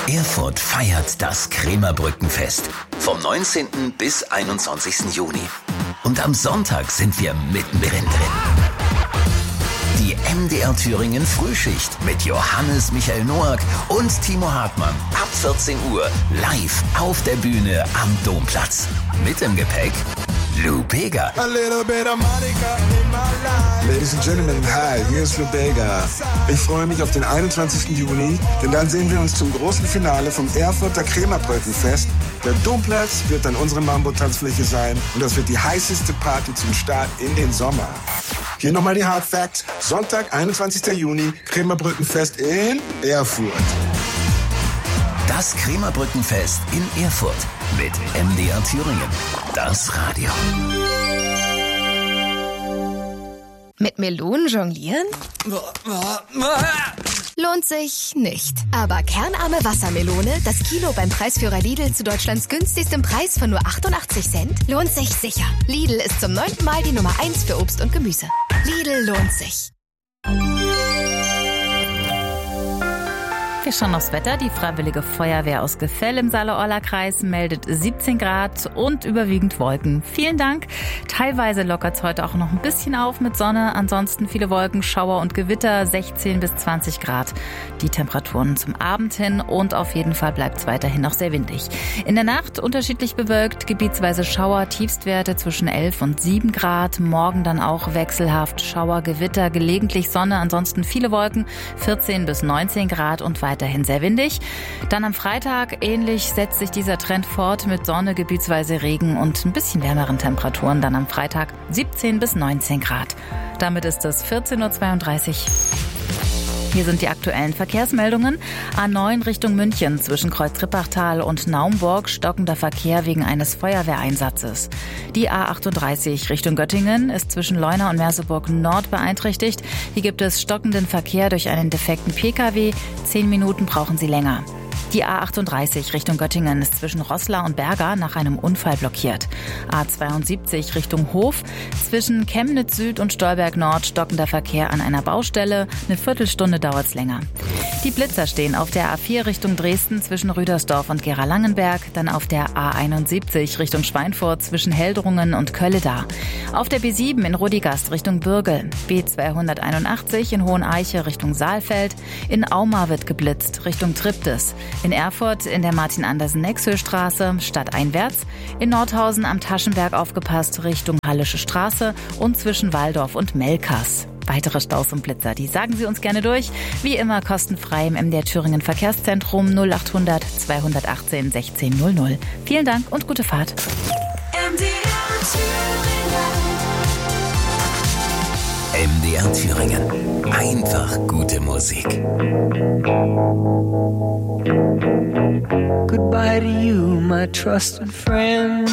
Erfurt feiert das Krämerbrückenfest vom 19. bis 21. Juni. Und am Sonntag sind wir mittendrin drin. Die MDR Thüringen Frühschicht mit Johannes Michael Noack und Timo Hartmann ab 14 Uhr live auf der Bühne am Domplatz. Mit im Gepäck Lou Bega. Ladies and Gentlemen, hi, hier ist Lou Bega. Ich freue mich auf den 21. Juni, denn dann sehen wir uns zum großen Finale vom Erfurter Krämerbrückenfest. Der Domplatz wird dann unsere Mambo-Tanzfläche sein und das wird die heißeste Party zum Start in den Sommer. Hier nochmal die Hard Facts. Sonntag, 21. Juni, Krämerbrückenfest in Erfurt. Das Krämerbrückenfest in Erfurt mit MDR Thüringen. Das Radio. Mit Melonen jonglieren? Lohnt sich nicht. Aber kernarme Wassermelone, das Kilo beim Preisführer Lidl zu Deutschlands günstigstem Preis von nur 88 Cent, lohnt sich sicher. Lidl ist zum 9. Mal die Nummer 1 für Obst und Gemüse. Lidl lohnt sich. Wir schauen aufs Wetter. Die Freiwillige Feuerwehr aus Gefell im Saale-Orla-Kreis meldet 17 Grad und überwiegend Wolken. Vielen Dank. Teilweise lockert es heute auch noch ein bisschen auf mit Sonne. Ansonsten viele Wolken, Schauer und Gewitter, 16 bis 20 Grad. Die Temperaturen zum Abend hin und auf jeden Fall bleibt es weiterhin noch sehr windig. In der Nacht unterschiedlich bewölkt, gebietsweise Schauer, Tiefstwerte zwischen 11 und 7 Grad. Morgen dann auch wechselhaft Schauer, Gewitter, gelegentlich Sonne, ansonsten viele Wolken, 14 bis 19 Grad und weiterhin sehr windig. Dann am Freitag ähnlich setzt sich dieser Trend fort mit Sonne, gebietsweise Regen und ein bisschen wärmeren Temperaturen. Dann am Freitag 17 bis 19 Grad. Damit ist es 14.32 Uhr. Hier sind die aktuellen Verkehrsmeldungen. A9 Richtung München zwischen Kreuz-Rippachtal und Naumburg stockender Verkehr wegen eines Feuerwehreinsatzes. Die A38 Richtung Göttingen ist zwischen Leuna und Merseburg Nord beeinträchtigt. Hier gibt es stockenden Verkehr durch einen defekten Pkw. 10 Minuten brauchen Sie länger. Die A38 Richtung Göttingen ist zwischen Roßla und Berga nach einem Unfall blockiert. A72 Richtung Hof zwischen Chemnitz Süd und Stolberg Nord stockender Verkehr an einer Baustelle. Eine Viertelstunde dauert's länger. Die Blitzer stehen auf der A4 Richtung Dresden zwischen Rüdersdorf und Gera-Langenberg, dann auf der A71 Richtung Schweinfurt zwischen Heldrungen und Kölleda. Auf der B7 in Rudigast Richtung Bürgel, B281 in Hoheneiche Richtung Saalfeld, in Auma wird geblitzt Richtung Triptis. In Erfurt in der Martin-Andersen-Nexö-Straße stadteinwärts, in Nordhausen am Taschenberg aufgepasst Richtung Hallische Straße und zwischen Waldorf und Melkers. Weitere Staus und Blitzer, die sagen Sie uns gerne durch. Wie immer kostenfrei im MDR Thüringen Verkehrszentrum 0800 218 1600. Vielen Dank und gute Fahrt. MDR Thüringen. Einfach gute Musik. Goodbye to you, my trusted friend.